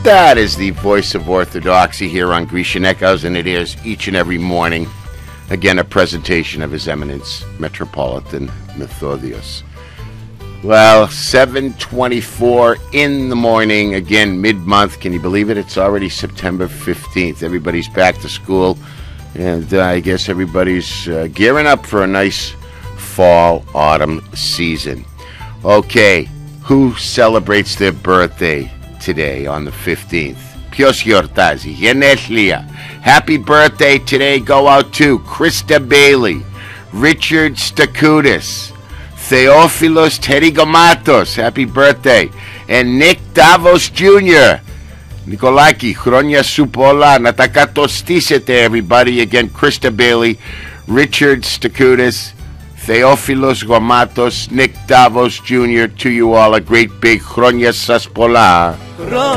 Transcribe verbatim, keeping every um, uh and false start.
That is the voice of orthodoxy here on Grecian Echoes, and it is each and every morning, again, a presentation of His Eminence Metropolitan Methodios. Well, seven twenty-four in the morning, again, mid-month. Can you believe it? It's already September fifteenth. Everybody's back to school, and uh, I guess everybody's uh, gearing up for a nice fall, autumn season. Okay, who celebrates their birthday today on the fifteenth? Pios Yortazi, Yeneshlia. Happy birthday today go out to Krista Bailey, Richard Stakudis, Theofilos Terigomatos, happy birthday, and Nick Davos Junior Nikolaki, Chronia Supola, Natakatostisete, everybody. Again, Krista Bailey, Richard Stakudis, Theofilos Gomatos, Nick Davos Junior To you all, a great big Chronia Saspola.